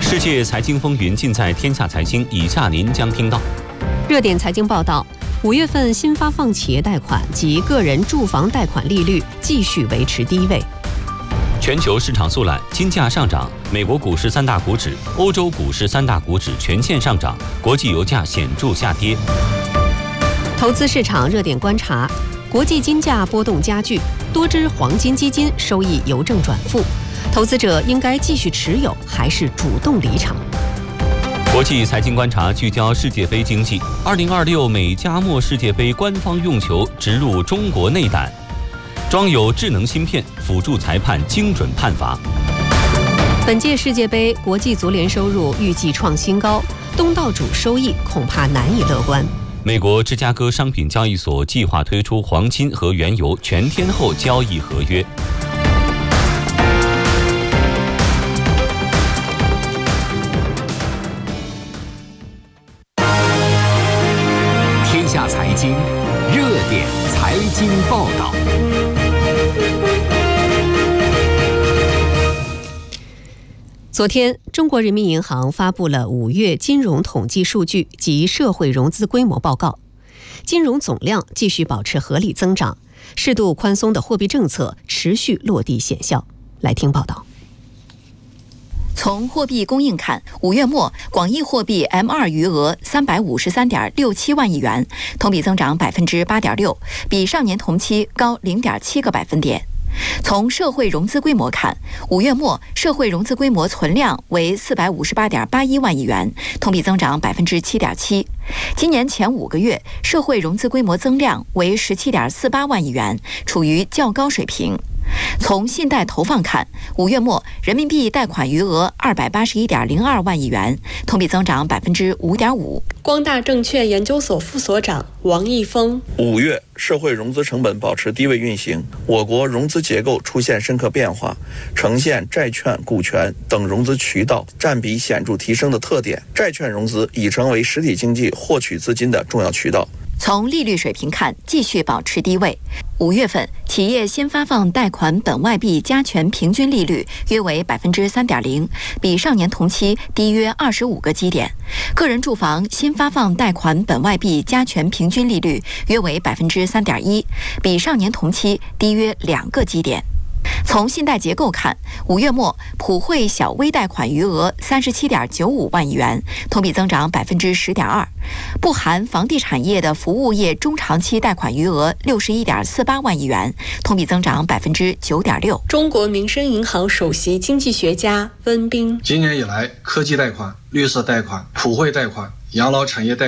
世界财经风云尽在天下财经，以下您将听到： 热点财经报道，5月份新发放企业贷款及个人住房贷款利率继续维持低位。 全球市场速览，金价上涨，美国股市3大股指、欧洲股市3大股指全线上涨，国际油价显著下跌。 投资市场热点观察，国际金价波动加剧，多只黄金基金收益由正转负，投资者应该继续持有还是主动离场？ 国际财经观察聚焦世界杯经济，2026美加墨世界杯官方用球植入中国内胆，装有智能芯片，辅助裁判精准判罚。 本届世界杯国际足联收入预计创新高，东道主收益恐怕难以乐观。 美国芝加哥商品交易所计划推出黄金和原油全天候交易合约。 天下财经热点财经报道。 昨天，中国人民银行发布了5月金融统计数据及社会融资规模报告，金融总量继续保持合理增长，适度宽松的货币政策持续落地显效。来听报道。 从货币供应看，5月末广义货币 M2 余额353.67万亿元，同比增长8.6%，比上年同期高0.7个百分点。从社会融资规模看，5月末社会融资规模存量为458.81万亿元，同比增长7.7%。今年前5个月，社会融资规模增量为17.48万亿元，处于较高水平。从信贷投放看，5月末人民币贷款余额281.02万亿元，同比增长5.5%。 光大证券研究所副所长王毅峰 ：5月社会融资成本保持低位运行，我国融资结构出现深刻变化，呈现债券、股权等融资渠道占比显著提升的特点。债券融资已成为实体经济获取资金的重要渠道。 从利率水平看，继续保持低位。5月份，企业新发放贷款本外币加权平均利率约为3.0%，比上年同期低约25个基点。个人住房新发放贷款本外币加权平均利率约为3.1%，比上年同期低约2个基点。从信贷结构看，5月末普惠小微贷款余额37.95万亿元，同比增长10.2%，不含房地产业的服务业中长期贷款余额61.48万亿元，同比增长9.6%。 中国民生银行首席经济学家温彬： 今年以来，科技贷款、绿色贷款、普惠贷款、养老产业贷款